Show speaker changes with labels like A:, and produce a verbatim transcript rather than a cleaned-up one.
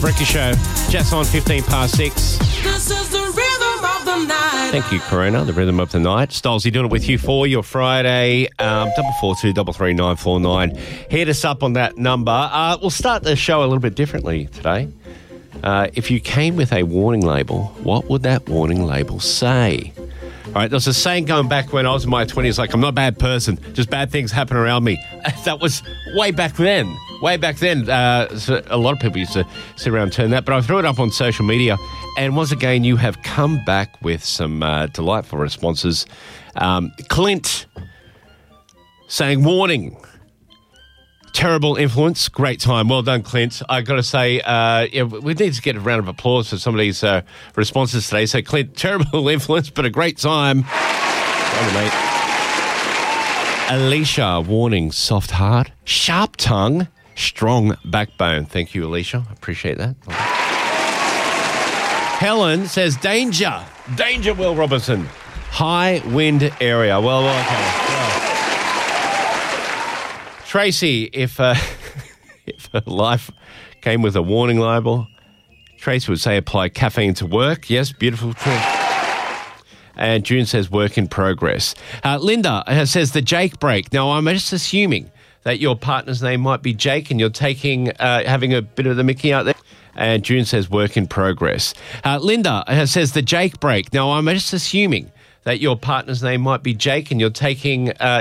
A: Breakfast Show, just on fifteen past six.
B: This is the rhythm of the night.
A: Thank you, Corona, the rhythm of the night. Stolesy doing it with you for your Friday, um, double four two double three nine four nine. Hit us up on that number. Uh, we'll start the show a little bit differently today. Uh, if you came with a warning label, what would that warning label say? All right, there was a saying going back when I was in my twenties, like, I'm not a bad person, just bad things happen around me. That was way back then. Way back then. Uh, so a lot of people used to sit around and turn that, but I threw it up on social media, and once again, you have come back with some uh, delightful responses. Um, Clint saying, warning, terrible influence, great time. Well done, Clint. I got to say, uh, yeah, we need to get a round of applause for some of these uh, responses today. So, Clint, terrible influence, but a great time. Well, mate. Alicia, warning, soft heart, sharp tongue, strong backbone. Thank you, Alicia. I appreciate that. Helen says, danger, danger, Will Robinson. High wind area. Well, well okay. Well. Tracy, if uh, if her life came with a warning label, Tracy would say apply caffeine to work. Yes, beautiful. And June says work in progress. Uh, Linda uh, says the Jake break. Now, I'm just assuming that your partner's name might be Jake and you're taking, uh, having a bit of the Mickey out there. And June says work in progress. Uh, Linda uh, says the Jake break. Now, I'm just assuming that your partner's name might be Jake and you're taking, uh,